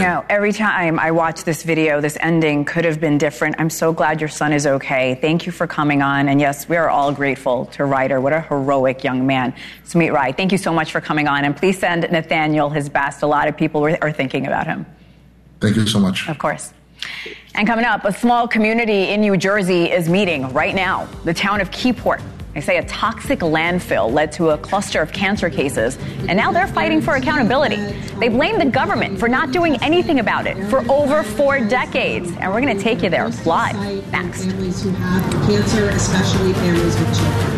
You know, every time I watch this video, this ending could have been different. I'm so glad your son is okay. Thank you for coming on. And yes, we are all grateful to Ryder. What a heroic young man. Sumit Rai, thank you so much for coming on. And please send Nathaniel his best. A lot of people are thinking about him. Thank you so much. Of course. And coming up, a small community in New Jersey is meeting right now. The town of Keyport. They say a toxic landfill led to a cluster of cancer cases, and now they're fighting for accountability. They blame the government for not doing anything about it for over 4 decades. And we're going to take you there live next. Families who have cancer, especially families with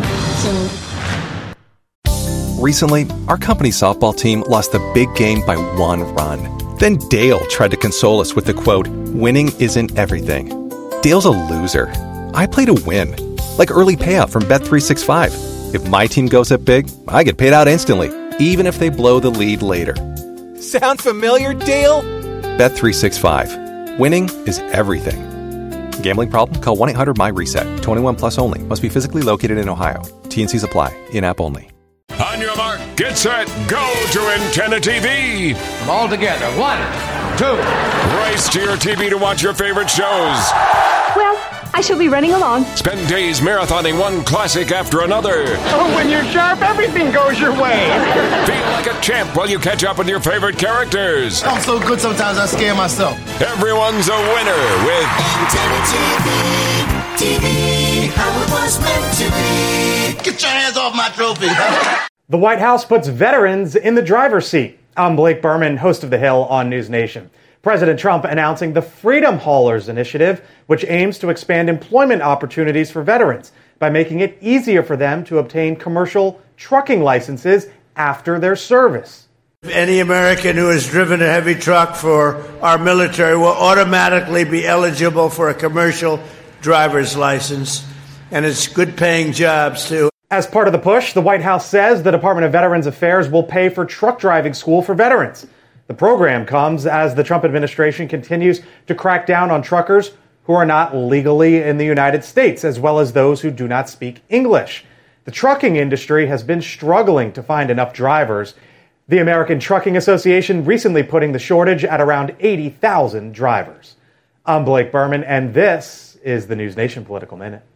children. Recently, our company's softball team lost the big game by 1 run. Then Dale tried to console us with the quote, "Winning isn't everything." Dale's a loser. I play to win. Like early payout from Bet365. If my team goes up big, I get paid out instantly, even if they blow the lead later. Sound familiar, Dale? Bet365. Winning is everything. Gambling problem? Call 1-800-MY-RESET. 21 plus only. Must be physically located in Ohio. T&Cs apply. In-app only. On your mark, get set, go to Antenna TV. All together. 1, 2. Race to your TV to watch your favorite shows. Well, I shall be running along. Spend days marathoning one classic after another. Oh, when you're sharp, everything goes your way. Feel like a champ while you catch up with your favorite characters. I'm so good sometimes I scare myself. Everyone's a winner with Antenna TV. TV, how it was meant to be. Get your hands off my trophy. The White House puts veterans in the driver's seat. I'm Blake Berman, host of The Hill on News Nation. President Trump announcing the Freedom Haulers Initiative, which aims to expand employment opportunities for veterans by making it easier for them to obtain commercial trucking licenses after their service. Any American who has driven a heavy truck for our military will automatically be eligible for a commercial driver's license, and it's good-paying jobs, too. As part of the push, the White House says the Department of Veterans Affairs will pay for truck driving school for veterans. The program comes as the Trump administration continues to crack down on truckers who are not legally in the United States, as well as those who do not speak English. The trucking industry has been struggling to find enough drivers. The American Trucking Association recently putting the shortage at around 80,000 drivers. I'm Blake Berman, and this is the News Nation Political Minute.